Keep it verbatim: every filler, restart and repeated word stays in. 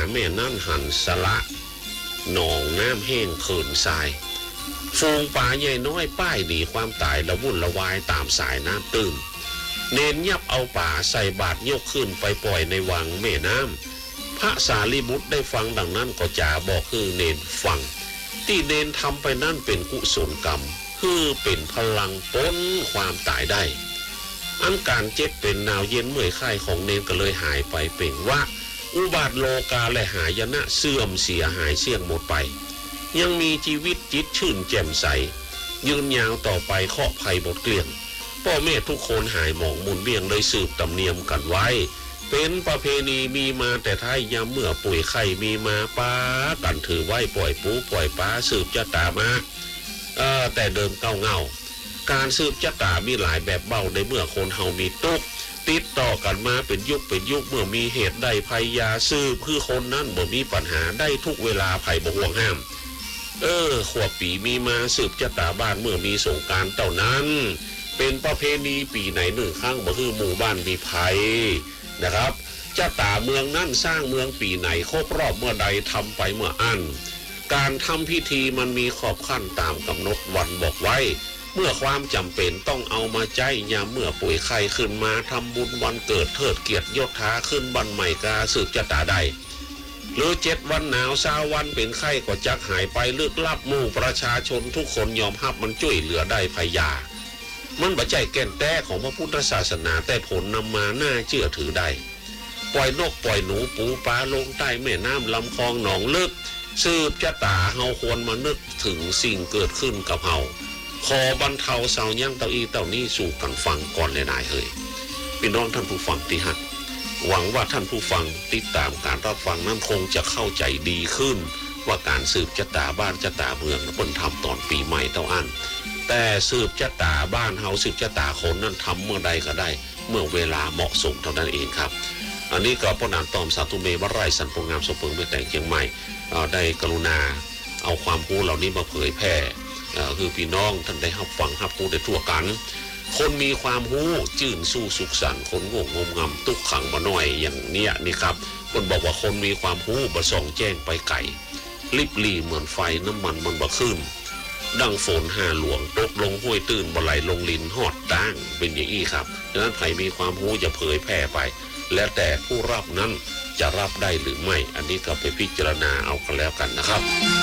แม่นั่นหันสละหนองน้ำแห้งเขินทรายฟูงป่าใหญ่น้อยป้ายหนีความตายละวุ่นละวายตามสายน้ำตื้นเน้นยับเอาป่าใส่บาตรยกขึ้นไปปล่อยในวังแม่น้ำพระสารีบุตรได้ฟังดังนั้นก็จ่าบอกคือเน้นฟังที่เน้นทำไปนั่นเป็นกุศลกรรมคือเป็นพลังป้นความตายได้อันการเจ็บเป็นหนาวเย็นเมื่อยไข้ของเน้นก็เลยหายไปเป่งว่าอุบาทโลกาและหายนะเสื่อมเสียหายเสี่ยงหมดไปยังมีชีวิตจิตชื่นแจ่มใสยืนยาวต่อไปเคาะภัยหมดเกลี้ยงพ่อแม่ทุกคนหายหมองมุนเบี้ยงเลยสืบตำเนียมกันไว้เป็นประเพณีมีมาแต่ท้ายยามเมื่อป่วยไข้มีมาป้ากันถือไว้ปล่อยปูปล่อยป้าสืบจะตามาเออแต่เดิมเก่าเงาการสืบจะตามีหลายแบบเบาในเมื่อคนเฮามีตุกติดต่อกันมาเป็นยุคเป็นยุคเมื่อมีเหตุใดภัยยาสืบคือคนนั้นบ่มีปัญหาได้ทุกเวลาภัยบ่ห่วงห้ามเออขวบปีมีมาสืบจะตาบ้านเมื่อมีสงกรานต์เท่านั้นเป็นประเพณีปีไหนหนึ่งครั้งบ่คือหมู่บ้านมีภัยนะครับจะตาเมืองนั่นสร้างเมืองปีไหนครบรอบเมื่อใดทำไปเมื่ออันการทำพิธีมันมีขอบขั้นตามกำหนดวันบอกไว้เมื่อความจำเป็นต้องเอามาใจยามเมื่อป่วยไข้ขึ้นมาทำบุญวันเกิดเทิดเกียรติยศถาขึ้นบันใหม่กาสืบจะตาใดหรือเจ็ดวันหนาวเช้าวันเป็นไข้ก็จักหายไปลึกลับหมู่ประชาชนทุกคนยอมรับมันช่วยเหลือได้พยามันบัจจัยแก่นแท้ของพระพุทธศาสนาแต่ผลนำมาน่าเชื่อถือได้ปล่อยนกปล่อยหนูปูปลาลงใต้แม่น้ำลำคลองหนองลึกสืบจะตาเฮาควรมานึกถึงสิ่งเกิดขึ้นกับเฮาขอบรรเทาเสายั่งเต้าอีเต้านี้สู่กันฟังก่อนเลยนายเฮ้ยพี่น้องท่านผู้ฟังที่ฮักหวังว่าท่านผู้ฟังติดตามการรับฟังนั้นคงจะเข้าใจดีขึ้นว่าการสืบชะตาบ้านชะตาเมืองนั้นเป็นทำตอนปีใหม่เท่าอันแต่สืบชะตาบ้านเฮาสืบชะตาคนนั้นทำเมื่อใดก็ได้เมื่อเวลาเหมาะสมเท่านั้นเองครับอันนี้ก็พ่อนามตอมสาธุเมวไร่สันพงงามสมพึงไม่แต่งเชียงใหม่ได้กรุณาเอาความรู้เหล่านี้มาเผยแพร่คือพี่น้องท่านได้รับฟังรับรู้ได้ทั่วกันคนมีความรู้จื่นสู้สุขสันต์คนโง่งมงำตุกขังมาหน่อยอย่างเนี้ยนี่ครับคนบอกว่าคนมีความรู้บ่ส่องแจ้งไปไกลลิบลี่เหมือนไฟน้ำมันมันบ่ขึ้นดังฝนหาหลวงตกลงห้วยตื้นบ่ไหลลงลินหอดตั้งเป็นอย่างนี้ครับดังนั้นใครมีความรู้จะเผยแพร่ไปแล้วแต่ผู้รับนั้นจะรับได้หรือไม่อันนี้ก็ไปพิจารณาเอากันแล้วกันนะครับ